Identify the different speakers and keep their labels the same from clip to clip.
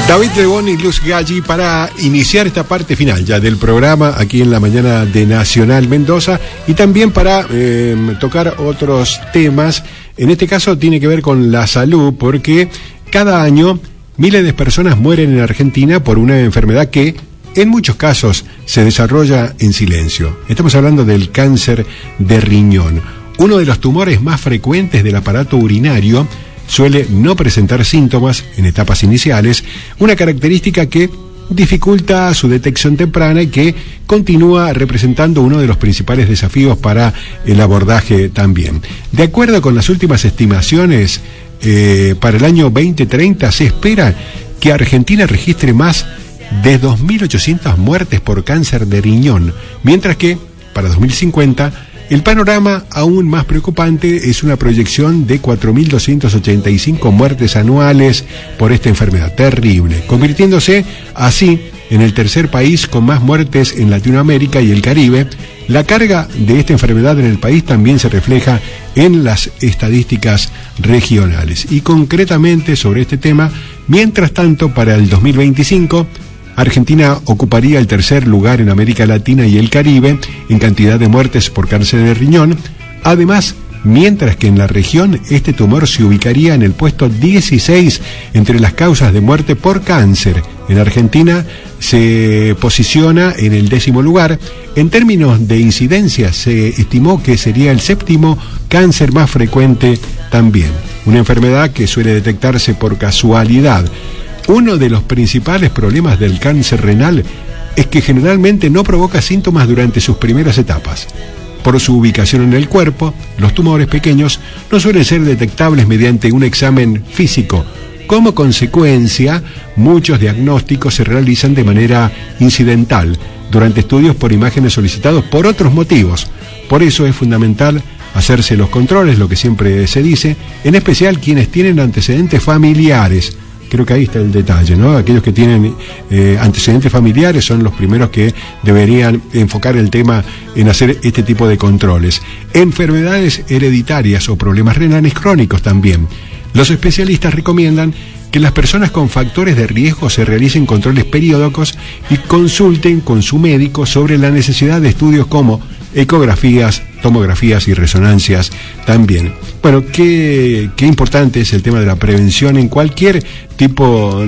Speaker 1: David Lebón y Luz Galli para iniciar esta parte final ya del programa aquí en la mañana de Nacional Mendoza y también para tocar otros temas. En este caso tiene que ver con la salud, porque cada año miles de personas mueren en Argentina por una enfermedad que en muchos casos se desarrolla en silencio. Estamos hablando del cáncer de riñón, uno de los tumores más frecuentes del aparato urinario. Suele no presentar síntomas en etapas iniciales, una característica que dificulta su detección temprana y que continúa representando uno de los principales desafíos para el abordaje también. De acuerdo con las últimas estimaciones, para el año 2030 se espera que Argentina registre más de 2.800 muertes por cáncer de riñón, mientras que para 2050 el panorama aún más preocupante es una proyección de 4.285 muertes anuales por esta enfermedad terrible, convirtiéndose así en el tercer país con más muertes en Latinoamérica y el Caribe. La carga de esta enfermedad en el país también se refleja en las estadísticas regionales. Y concretamente sobre este tema, mientras tanto, para el 2025, Argentina ocuparía el tercer lugar en América Latina y el Caribe en cantidad de muertes por cáncer de riñón. Además, mientras que en la región este tumor se ubicaría en el puesto 16 entre las causas de muerte por cáncer. En Argentina se posiciona en el 10º lugar. En términos de incidencia, se estimó que sería el 7º cáncer más frecuente también. Una enfermedad que suele detectarse por casualidad. Uno de los principales problemas del cáncer renal es que generalmente no provoca síntomas durante sus primeras etapas. Por su ubicación en el cuerpo, los tumores pequeños no suelen ser detectables mediante un examen físico. Como consecuencia, muchos diagnósticos se realizan de manera incidental, durante estudios por imágenes solicitados por otros motivos. Por eso es fundamental hacerse los controles, lo que siempre se dice, en especial quienes tienen antecedentes familiares. Creo que ahí está el detalle, ¿no? Aquellos que tienen antecedentes familiares son los primeros que deberían enfocar el tema en hacer este tipo de controles. Enfermedades hereditarias o problemas renales crónicos también. Los especialistas recomiendan que las personas con factores de riesgo se realicen controles periódicos y consulten con su médico sobre la necesidad de estudios como ecografías, tomografías y resonancias también. Bueno, qué importante es el tema de la prevención en cualquier tipo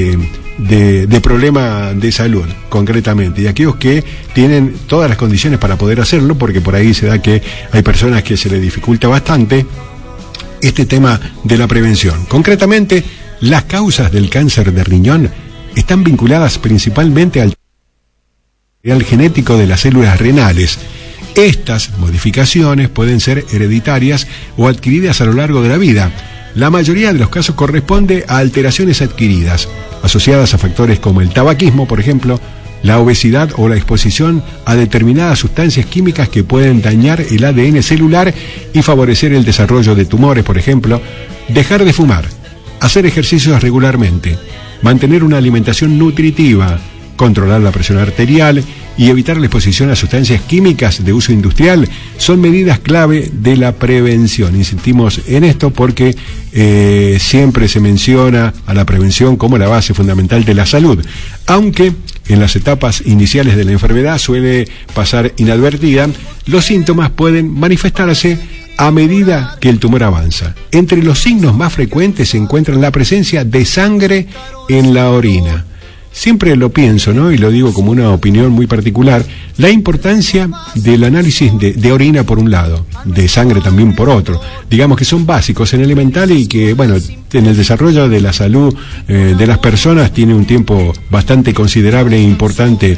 Speaker 1: de problema de salud, concretamente, y aquellos que tienen todas las condiciones para poder hacerlo, porque por ahí se da que hay personas que se les dificulta bastante este tema de la prevención. Concretamente, las causas del cáncer de riñón están vinculadas principalmente al material genético de las células renales. Estas modificaciones pueden ser hereditarias o adquiridas a lo largo de la vida. La mayoría de los casos corresponde a alteraciones adquiridas, asociadas a factores como el tabaquismo, por ejemplo, la obesidad o la exposición a determinadas sustancias químicas que pueden dañar el ADN celular y favorecer el desarrollo de tumores, por ejemplo. Dejar de fumar, hacer ejercicios regularmente, mantener una alimentación nutritiva, controlar la presión arterial y evitar la exposición a sustancias químicas de uso industrial son medidas clave de la prevención. Insistimos en esto porque siempre se menciona a la prevención como la base fundamental de la salud, aunque en las etapas iniciales de la enfermedad suele pasar inadvertida. Los síntomas pueden manifestarse a medida que el tumor avanza. Entre los signos más frecuentes se encuentran la presencia de sangre en la orina. Siempre lo pienso, ¿no? Y lo digo como una opinión muy particular, la importancia del análisis de orina por un lado, de sangre también por otro. Digamos que son básicos en elemental y que, bueno, en el desarrollo de la salud de las personas tiene un tiempo bastante considerable e importante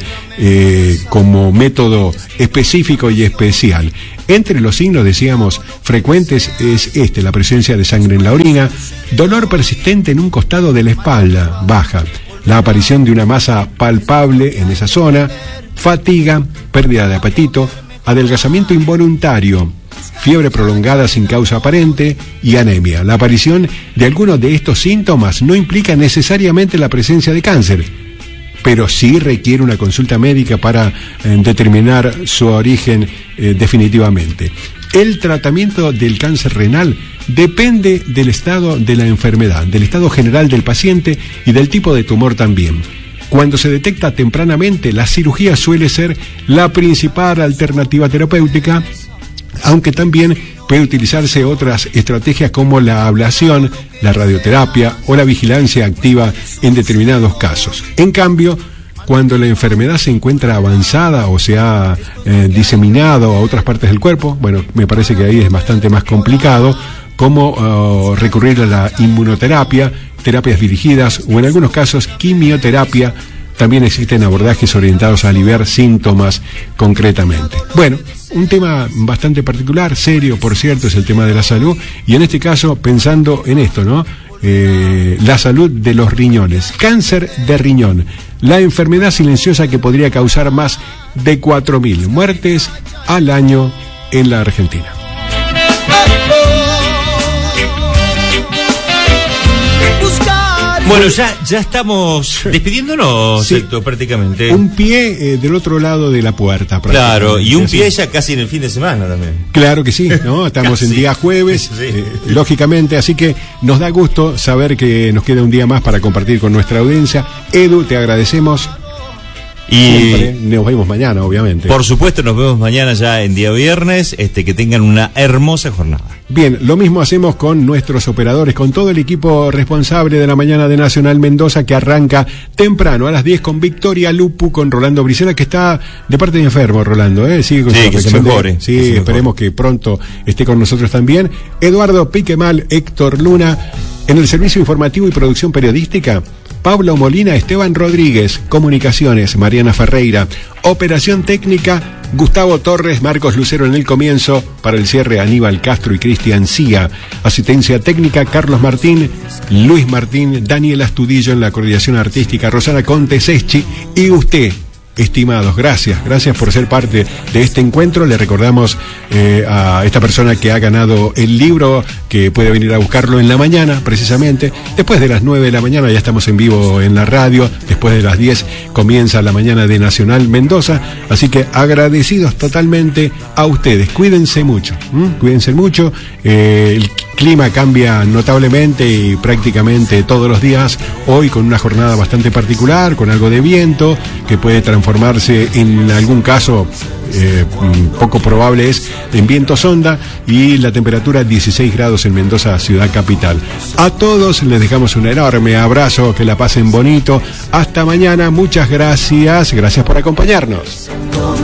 Speaker 1: como método específico y especial. Entre los signos, decíamos, frecuentes es la presencia de sangre en la orina, dolor persistente en un costado de la espalda baja, la aparición de una masa palpable en esa zona, fatiga, pérdida de apetito, adelgazamiento involuntario, fiebre prolongada sin causa aparente y anemia. La aparición de algunos de estos síntomas no implica necesariamente la presencia de cáncer, pero sí requiere una consulta médica para determinar su origen definitivamente. El tratamiento del cáncer renal depende del estado de la enfermedad, del estado general del paciente y del tipo de tumor también. Cuando se detecta tempranamente, la cirugía suele ser la principal alternativa terapéutica, aunque también puede utilizarse otras estrategias como la ablación, la radioterapia o la vigilancia activa en determinados casos. En cambio, cuando la enfermedad se encuentra avanzada o se ha diseminado a otras partes del cuerpo, bueno, me parece que ahí es bastante más complicado, como recurrir a la inmunoterapia, terapias dirigidas o en algunos casos quimioterapia. También existen abordajes orientados a aliviar síntomas concretamente. Bueno, un tema bastante particular, serio, por cierto, es el tema de la salud, y en este caso pensando en esto, ¿no? La salud de los riñones. Cáncer de riñón, la enfermedad silenciosa que podría causar más de 4.000 muertes al año en la Argentina.
Speaker 2: Bueno, ya estamos despidiéndonos, sí, Héctor, prácticamente.
Speaker 1: Un pie del otro lado de la puerta.
Speaker 2: Claro, y un pie ya casi en el fin de semana también.
Speaker 1: Claro que sí, ¿no? Estamos en día jueves, sí. Lógicamente, así que nos da gusto saber que nos queda un día más para compartir con nuestra audiencia. Edu, te agradecemos. Y siempre. Nos vemos mañana, obviamente.
Speaker 2: Por supuesto, nos vemos mañana ya en día viernes. Que tengan una hermosa jornada.
Speaker 1: Bien, lo mismo hacemos con nuestros operadores, con todo el equipo responsable de la mañana de Nacional Mendoza, que arranca temprano a las 10 con Victoria Lupu, con Rolando Brizuela, que está de parte de enfermo, Rolando, sigue con
Speaker 2: sí, que se mejore.
Speaker 1: Sí, que esperemos que pronto esté con nosotros también. Eduardo Piquemal, Héctor Luna, en el servicio informativo y producción periodística, Pablo Molina, Esteban Rodríguez, Comunicaciones, Mariana Ferreira, Operación Técnica, Gustavo Torres, Marcos Lucero en el comienzo, para el cierre Aníbal Castro y Cristian Cía, Asistencia Técnica, Carlos Martín, Luis Martín, Daniel Astudillo en la coordinación artística, Rosana Conte Seschi y usted. Estimados, gracias por ser parte de este encuentro. Le recordamos a esta persona que ha ganado el libro, que puede venir a buscarlo en la mañana, precisamente. Después de las 9 de la mañana ya estamos en vivo en la radio. Después de las 10 comienza la mañana de Nacional Mendoza. Así que agradecidos totalmente a ustedes. Cuídense mucho, cuídense mucho. El clima cambia notablemente y prácticamente todos los días. Hoy con una jornada bastante particular, con algo de viento que puede transformarse en algún caso, poco probable es, en viento sonda, y la temperatura 16 grados en Mendoza, ciudad capital. A todos les dejamos un enorme abrazo, que la pasen bonito. Hasta mañana, muchas gracias por acompañarnos.